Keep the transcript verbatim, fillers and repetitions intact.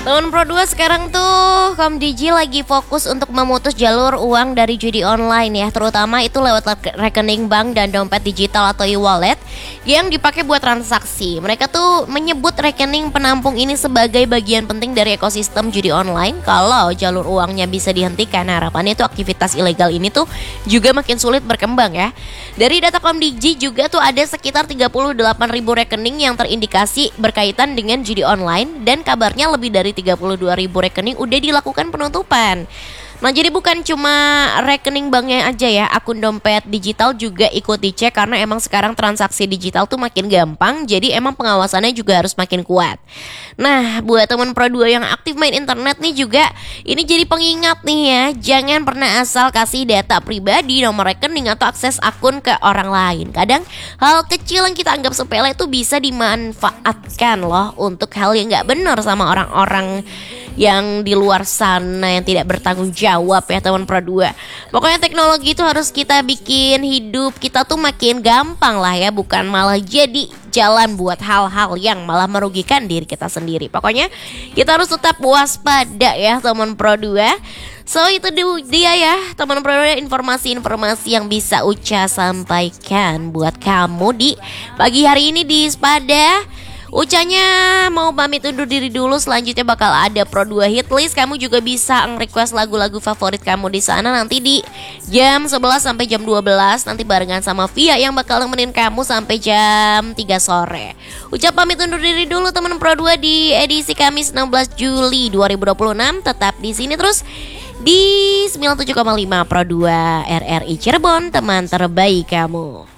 Tahun Pro dua sekarang tuh Komdigi lagi fokus untuk memutus jalur uang dari judi online ya, terutama itu lewat rekening bank dan dompet digital atau e-wallet yang dipakai buat transaksi. Mereka tuh menyebut rekening penampung ini sebagai bagian penting dari ekosistem judi online. Kalau jalur uangnya bisa dihentikan, harapannya tuh aktivitas ilegal ini tuh juga makin sulit berkembang ya. Dari data Komdigi juga tuh ada sekitar tiga puluh delapan ribu rekening yang terindikasi berkaitan dengan judi online, dan kabarnya lebih dari tiga puluh dua ribu rekening udah dilakukan penutupan. Nah, jadi bukan cuma rekening banknya aja ya, akun dompet digital juga ikut dicek karena emang sekarang transaksi digital tuh makin gampang, jadi emang pengawasannya juga harus makin kuat. Nah, buat teman Pro dua yang aktif main internet nih juga, ini jadi pengingat nih ya, jangan pernah asal kasih data pribadi, nomor rekening atau akses akun ke orang lain. Kadang hal kecil yang kita anggap sepele itu bisa dimanfaatkan loh untuk hal yang gak benar sama orang-orang yang di luar sana yang tidak bertanggung jawab ya teman Pro dua. Pokoknya teknologi itu harus kita bikin hidup kita tuh makin gampang lah ya, bukan malah jadi jalan buat hal-hal yang malah merugikan diri kita sendiri. Pokoknya kita harus tetap waspada ya teman Pro dua. So itu dia ya teman Pro dua, informasi-informasi yang bisa Uca sampaikan buat kamu di pagi hari ini di Spada. Ucanya mau pamit undur diri dulu, selanjutnya bakal ada Pro dua Hitlist. Kamu juga bisa nge-request lagu-lagu favorit kamu di sana nanti di jam sebelas sampai jam dua belas, nanti barengan sama Via yang bakal nemenin kamu sampai jam tiga sore. Uca pamit undur diri dulu teman Pro dua di edisi Kamis enam belas Juli dua ribu dua puluh enam. Tetap di sini terus di sembilan puluh tujuh koma lima Pro dua R R I Cirebon, teman terbaik kamu.